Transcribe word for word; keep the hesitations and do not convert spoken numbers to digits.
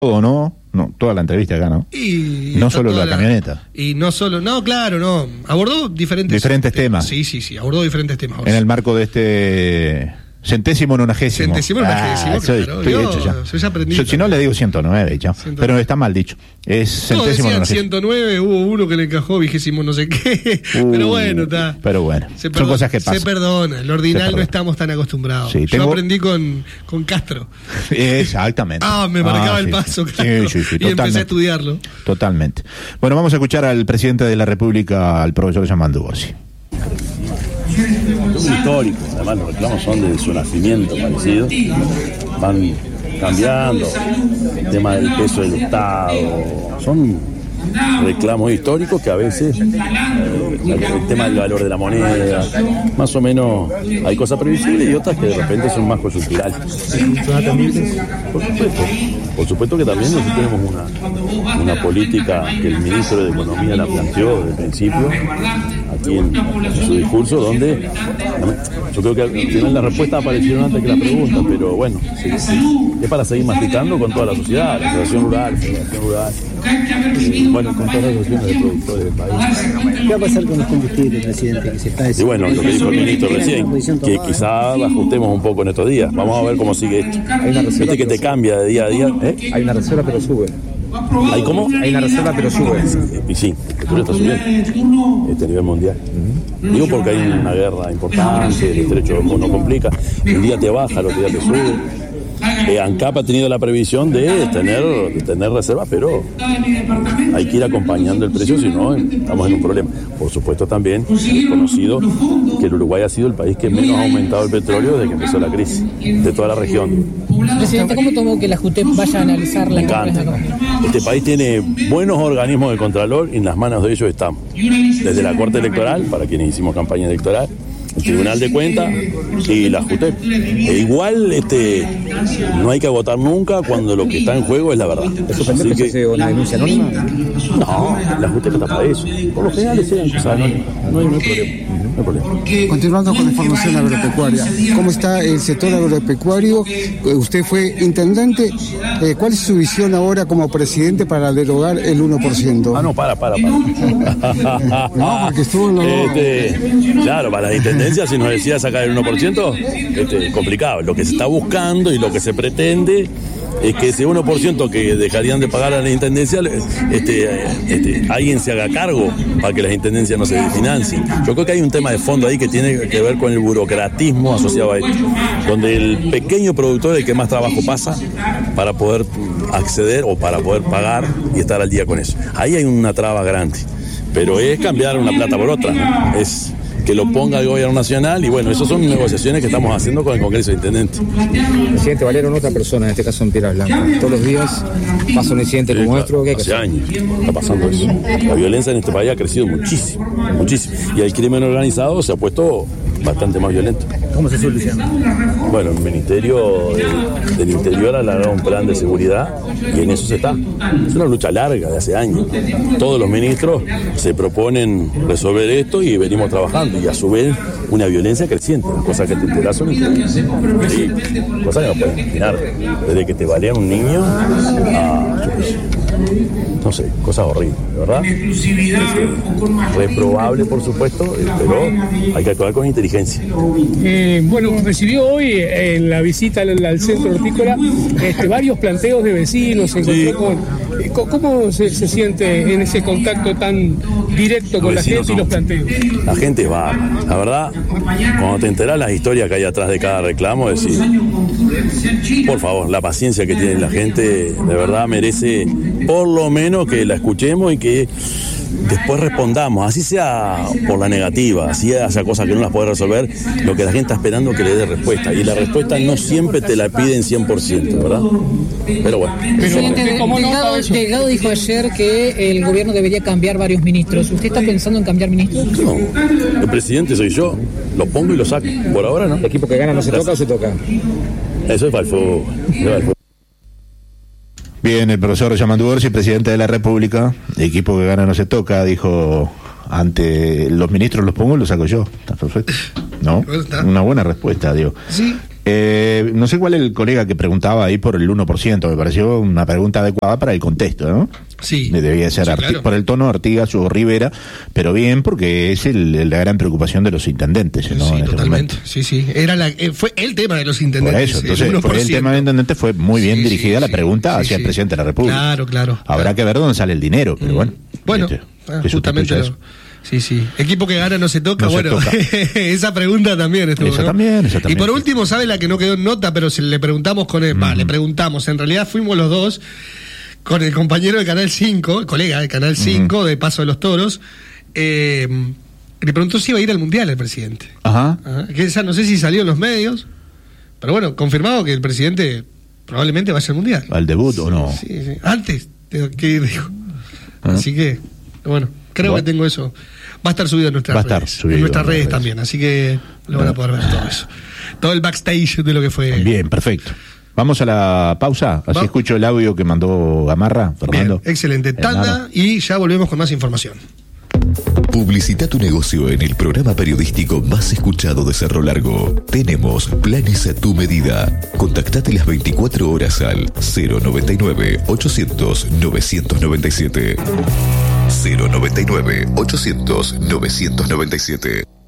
todo, ¿no? No, toda la entrevista acá, ¿no? Y no solo la, la camioneta. Y no solo, no, claro, no. Abordó diferentes... Diferentes temas. Sí, sí, sí, abordó diferentes temas. En el marco de este... Centésimo nonagésimo. Centésimo nonagésimo, ah, soy, claro. Estoy Yo, hecho ya. Soy aprendiz, Yo, si no le digo ciento nueve, ya. ciento nueve. Pero está mal dicho. Es centésimo no, nonagésimo. ciento nueve, hubo uno que le encajó vigésimo no sé qué. Uh, pero bueno, está. Pero bueno, son perdona, cosas que pasan. Se perdona. El ordinal no estamos tan acostumbrados. Sí, Yo tengo... aprendí con, con Castro. Exactamente. Ah, me marcaba ah, el sí. paso, Castro. Sí, sí, sí, y empecé a estudiarlo. Totalmente. Bueno, vamos a escuchar al presidente de la República, al profesor Yamandu Bossi. Es histórico, además los reclamos son desde su nacimiento parecido, van cambiando, el tema del peso del Estado, son reclamos históricos que a veces eh, el tema del valor de la moneda, más o menos hay cosas previsibles y otras que de repente son más coyunturales. Por supuesto, por supuesto que también nosotros tenemos una, una política que el ministro de Economía la planteó desde el principio, aquí en, en su discurso, donde yo creo que al final la respuesta aparecieron antes que la pregunta, pero bueno, sí, sí, es para seguir masticando con toda la sociedad, la Federación Rural, Federación Rural, eh, bueno, con todas las asociaciones de productores del país. ¿Qué va a pasar con los combustibles, presidente? Que se está y bueno, lo que dijo el ministro recién, que quizá ajustemos un poco en estos días, vamos a ver cómo sigue esto. Viste que te cambia de día a día. ¿Eh? Hay una reserva pero sube. ¿Hay cómo? Hay una reserva pero sube. Y sí, el petróleo está subiendo este nivel mundial. Uh-huh. Digo porque hay una guerra importante, el estrecho de Hormuz no complica, un día te baja, el otro día te sube. Eh, ANCAP ha tenido la previsión de tener, de tener reservas, pero hay que ir acompañando el precio, si no estamos en un problema. Por supuesto también es conocido que el Uruguay ha sido el país que menos ha aumentado el petróleo desde que empezó la crisis, de toda la región. Presidente, ¿cómo tomó que la JUTEP vaya a analizar la compra? Este país tiene buenos organismos de contralor y en las manos de ellos estamos. Desde la Corte Electoral, para quienes hicimos campaña electoral, el Tribunal de Cuentas y la JUTEP. E igual este, no hay que agotar nunca cuando lo que está en juego es la verdad. ¿Eso Así que se una denuncia anónima? No, la JUTEP está para eso. Por lo general es ella, no, no, hay, no hay problema. No hay problema. Continuando con la información agropecuaria, ¿cómo está el sector agropecuario? Usted fue intendente. ¿Cuál es su visión ahora como presidente para derogar el uno por ciento? Ah, no, para, para, para. No, porque estuvo en lo... este, Claro, para la intendencia, si nos decía sacar el uno por ciento, este, complicado. Lo que se está buscando y lo que se pretende es que ese uno por ciento que dejarían de pagar a la intendencia, este, este, alguien se haga cargo para que las intendencias no se financien. Yo creo que hay un tema de fondo ahí que tiene que ver con el burocratismo asociado a esto, donde el pequeño productor es el que más trabajo pasa para poder acceder o para poder pagar y estar al día con eso. Ahí hay una traba grande, pero es cambiar una plata por otra, ¿no? Es que lo ponga el gobierno nacional y bueno, esas son negociaciones que estamos haciendo con el Congreso de Intendentes. Presidente, Valero, otra persona, en este caso en Piedras Blancas. Todos los días pasa un incidente sí, como nuestro. ¿Qué hace años está pasando eso. La violencia en este país ha crecido muchísimo, muchísimo. Y el crimen organizado se ha puesto bastante más violento. ¿Cómo se soluciona? Bueno, el Ministerio del, del Interior ha elaborado un plan de seguridad y en eso se está. Es una lucha larga de hace años. Todos los ministros se proponen resolver esto y venimos trabajando. Y a su vez una violencia creciente, cosas que te enteras son increíbles. Sí, cosas que no puedes imaginar. Desde que te balean un niño a, yo qué sé, no sé, cosas horribles, ¿verdad? Este, reprobable, por supuesto, pero hay que actuar con inteligencia. Eh, bueno, recibió hoy en la visita al, al centro hortícola este, varios planteos de vecinos, se encontró sí. con... ¿Cómo se, se siente en ese contacto tan directo con la gente y los planteos? La gente va, la verdad, cuando te enterás las historias que hay atrás de cada reclamo, decís, por favor, la paciencia que tiene la gente, de verdad merece por lo menos que la escuchemos y que después respondamos, así sea por la negativa, así haya cosas que no las puede resolver, lo que la gente está esperando que le dé respuesta, y la respuesta no siempre te la piden cien por ciento, ¿verdad? Pero bueno. Presidente, Delgado, Delgado dijo ayer que el gobierno debería cambiar varios ministros. ¿Usted está pensando en cambiar ministros? No, el presidente soy yo, lo pongo y lo saco, por ahora no. ¿El equipo que gana no se toca o se toca? Eso es para el fútbol, es para el fútbol. Bien, el profesor Yamandu Bossi, presidente de la República, el equipo que gana no se toca, dijo, ante los ministros los pongo y los saco yo. Está perfecto, ¿no? Una buena respuesta, digo. Sí. Eh, no sé cuál es el colega que preguntaba ahí por el uno por ciento, me pareció una pregunta adecuada para el contexto, ¿no? Sí. Debía ser sí, Arti- claro. por el tono Artigas o Rivera, pero bien, porque es el, la gran preocupación de los intendentes, ¿no? Sí, en totalmente. Este sí, sí. Era la, eh, fue el tema de los intendentes. por eso, entonces, el por el tema de intendentes fue muy bien sí, dirigida sí, la sí, pregunta sí, hacia sí. el presidente de la República. Claro, claro. Habrá claro. que ver dónde sale el dinero, pero bueno. Bueno, este, ah, que justamente sustituya lo- eso. Sí, sí. Equipo que gana no se toca. No se bueno, toca. esa pregunta también estuvo, Esa ¿no? también, esa también. Y por último, ¿sabe la que no quedó en nota? Pero si le preguntamos con él, va, le preguntamos, en realidad fuimos los dos con el compañero de Canal cinco, el colega de Canal cinco, de Paso de los Toros, eh, le preguntó si iba a ir al Mundial el presidente. Ajá. Ajá. Que esa no sé si salió en los medios, pero bueno, confirmado que el presidente probablemente vaya al Mundial. ¿Al debut o no? Sí, sí. Antes de que dijo. Ajá. Así que, bueno, creo Bueno. que tengo eso. Va a estar subido en nuestras Va a estar redes. subido en nuestras en las redes redes. también, así que lo van a poder ver todo eso. Todo el backstage de lo que fue. Bien, perfecto. Vamos a la pausa, así Va. escucho el audio que mandó Gamarra, Fernando. Bien, excelente. Tanda Hernando. y ya volvemos con más información. Publicita tu negocio en el programa periodístico más escuchado de Cerro Largo. Tenemos planes a tu medida. Contactate las veinticuatro horas al cero noventa y nueve, ochocientos, novecientos noventa y siete. cero noventa y nueve, ochocientos, novecientos noventa y siete.